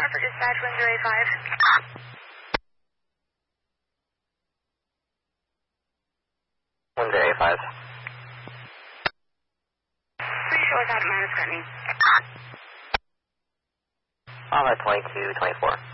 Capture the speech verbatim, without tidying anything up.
for dispatch, one zero eight five. one zero eight five. Pretty sure without minus Courtney. I'll have twenty-two twenty-four.